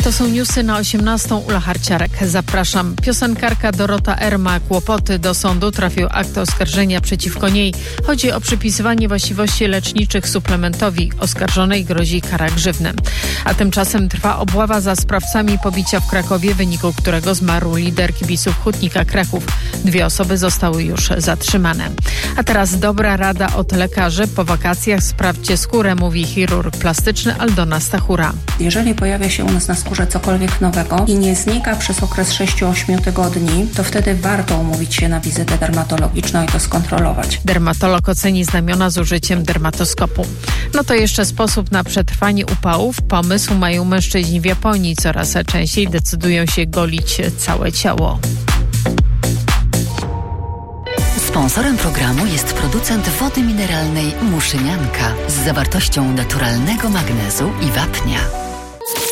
To są newsy na 18. Ula Harciarek. Zapraszam. Piosenkarka Dorota R. ma kłopoty. Do sądu trafił akt oskarżenia przeciwko niej. Chodzi o przypisywanie właściwości leczniczych suplementowi. Oskarżonej grozi kara grzywny. A tymczasem trwa obława za sprawcami pobicia w Krakowie, w wyniku którego zmarł lider kibiców Hutnika Kraków. 2 osoby zostały już zatrzymane. A teraz dobra rada od lekarzy. Po wakacjach sprawdźcie skórę, mówi chirurg plastyczny Aldona Stachura. Jeżeli pojawia się u nas na skórze cokolwiek nowego i nie znika przez okres 6-8 tygodni, to wtedy warto umówić się na wizytę dermatologiczną i to skontrolować. Dermatolog oceni znamiona z użyciem dermatoskopu. No to jeszcze sposób na przetrwanie upałów. Pomysł mają mężczyźni w Japonii. Coraz częściej decydują się golić całe ciało. Sponsorem programu jest producent wody mineralnej Muszynianka z zawartością naturalnego magnezu i wapnia.